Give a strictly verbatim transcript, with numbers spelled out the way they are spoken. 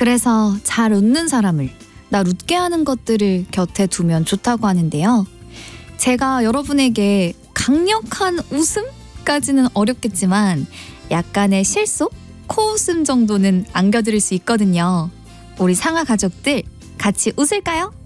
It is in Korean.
그래서 잘 웃는 사람을, 날 웃게 하는 것들을 곁에 두면 좋다고 하는데요. 제가 여러분에게 강력한 웃음까지는 어렵겠지만 약간의 실속, 코웃음 정도는 안겨드릴 수 있거든요. 우리 상아 가족들 같이 웃을까요?